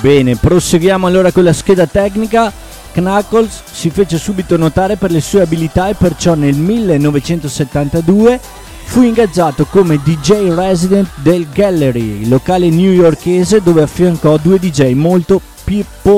Bene, proseguiamo allora con la scheda tecnica. Knuckles si fece subito notare per le sue abilità e perciò nel 1972 fu ingaggiato come DJ resident del Gallery, locale newyorkese, dove affiancò due DJ molto